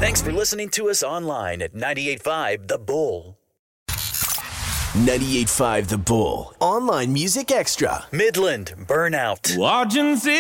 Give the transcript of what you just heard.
Thanks for listening to us online at 98.5 The Bull. 98.5 The Bull. Online Music Extra. Midland Burnout. Watching